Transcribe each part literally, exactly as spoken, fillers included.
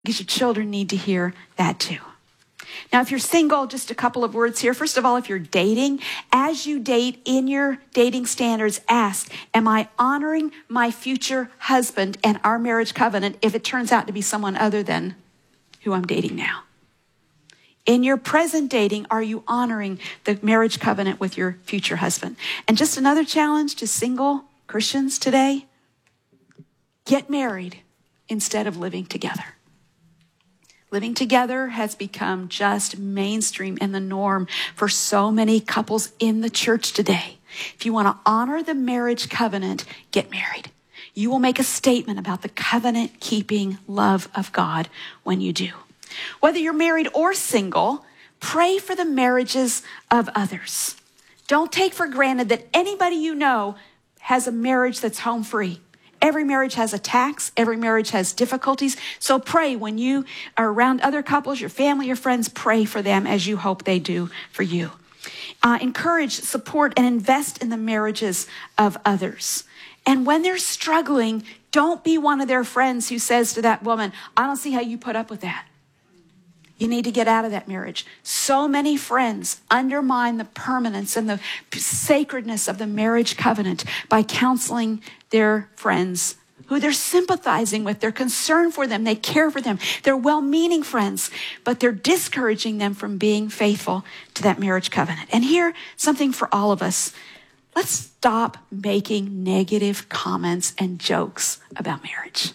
because your children need to hear that too. Now, if you're single, just a couple of words here. First of all, if you're dating, as you date in your dating standards, ask, am I honoring my future husband and our marriage covenant if it turns out to be someone other than who I'm dating now? In your present dating, are you honoring the marriage covenant with your future husband? And just another challenge to single Christians today, get married instead of living together. Living together has become just mainstream and the norm for so many couples in the church today. If you want to honor the marriage covenant, get married. You will make a statement about the covenant-keeping love of God when you do. Whether you're married or single, pray for the marriages of others. Don't take for granted that anybody you know has a marriage that's home free. Every marriage has attacks. Every marriage has difficulties. So pray when you are around other couples, your family, your friends, pray for them as you hope they do for you. Uh, encourage, support, and invest in the marriages of others. And when they're struggling, don't be one of their friends who says to that woman, I don't see how you put up with that. You need to get out of that marriage. So many friends undermine the permanence and the sacredness of the marriage covenant by counseling their friends who they're sympathizing with. They're concerned for them. They care for them. They're well-meaning friends, but they're discouraging them from being faithful to that marriage covenant. And here, something for all of us. Let's stop making negative comments and jokes about marriage.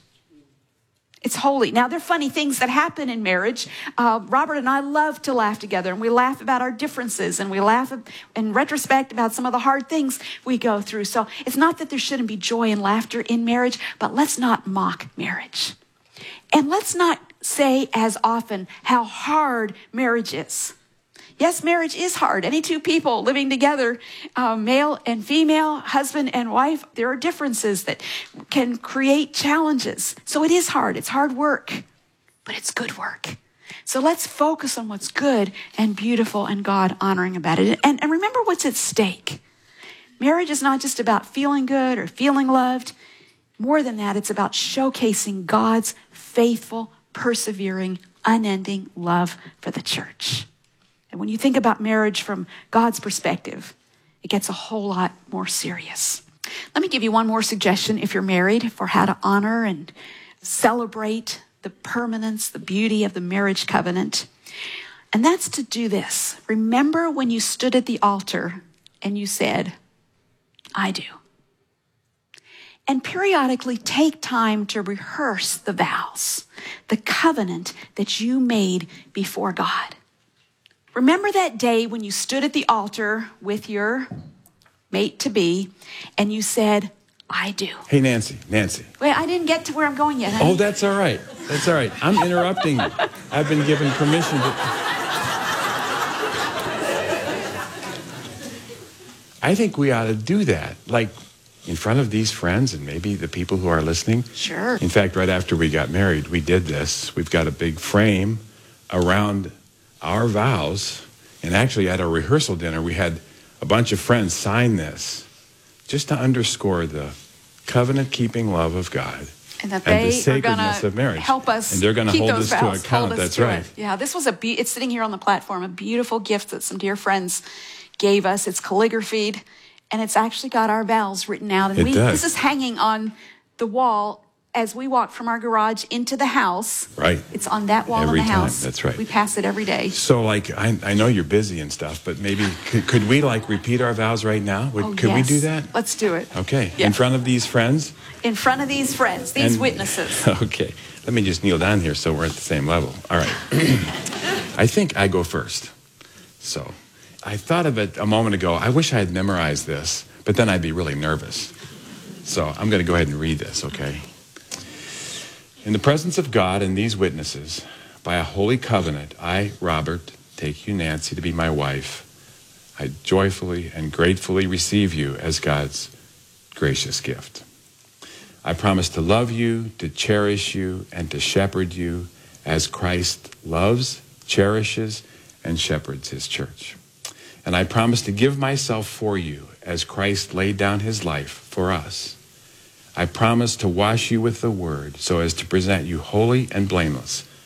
It's holy. Now, there are funny things that happen in marriage. Uh, Robert and I love to laugh together, and we laugh about our differences, and we laugh in retrospect about some of the hard things we go through. So it's not that there shouldn't be joy and laughter in marriage, but let's not mock marriage. And let's not say as often how hard marriage is. Yes, marriage is hard. Any two people living together, uh, male and female, husband and wife, there are differences that can create challenges. So it is hard. It's hard work, but it's good work. So let's focus on what's good and beautiful and God honoring about it. And, and remember what's at stake. Marriage is not just about feeling good or feeling loved. More than that, it's about showcasing God's faithful, persevering, unending love for the church. And when you think about marriage from God's perspective, it gets a whole lot more serious. Let me give you one more suggestion if you're married for how to honor and celebrate the permanence, the beauty of the marriage covenant. And that's to do this. Remember when you stood at the altar and you said, I do. And periodically take time to rehearse the vows, the covenant that you made before God. Remember that day when you stood at the altar with your mate-to-be and you said, I do. Hey, Nancy, Nancy. Wait, I didn't get to where I'm going yet, honey. Oh, that's all right. That's all right. I'm interrupting you. I've been given permission to... I think we ought to do that, like in front of these friends and maybe the people who are listening. Sure. In fact, right after we got married, we did this. We've got a big frame around our vows, and actually at our rehearsal dinner, we had a bunch of friends sign this just to underscore the covenant-keeping love of God and that and they the sacredness are of marriage. Help us and they're going to keep hold those us vows, to account. hold us That's to right. It. Yeah, this was a. Be- it's sitting here on the platform, a beautiful gift that some dear friends gave us. It's calligraphied, and it's actually got our vows written out. And it we, does. This is hanging on the wall as we walk from our garage into the house. Right. It's on that wall Every in the time. house. That's right. We pass it every day. So, like, I, I know you're busy and stuff, but maybe could, could we, like, repeat our vows right now? Would, Oh, could yes. we do that? Let's do it. Okay. Yeah. In front of these friends? In front of these friends, these And- witnesses. Okay. Let me just kneel down here so we're at the same level. All right. I think I go first. So, I thought of it a moment ago. I wish I had memorized this, but then I'd be really nervous. So, I'm going to go ahead and read this, okay? In the presence of God and these witnesses, by a holy covenant, I, Robert, take you, Nancy, to be my wife. I joyfully and gratefully receive you as God's gracious gift. I promise to love you, to cherish you, and to shepherd you as Christ loves, cherishes, and shepherds his church. And I promise to give myself for you as Christ laid down his life for us. I promise to wash you with the word so as to present you holy and blameless